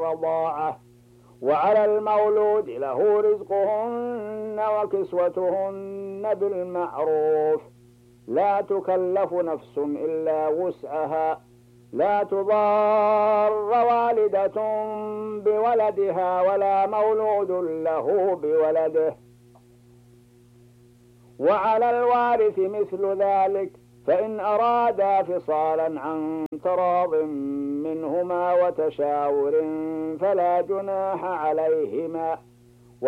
الرضاعة. وعلى المولود له رزقهن وكسوتهن بالمعروف، لا تكلف نفس إلا وسعها، لا تضار والدة بولدها ولا مولود له بولده. وعلى الوارث مثل ذلك، فإن أرادا فصالا عن تراض منهما وتشاور فلا جناح عليهما.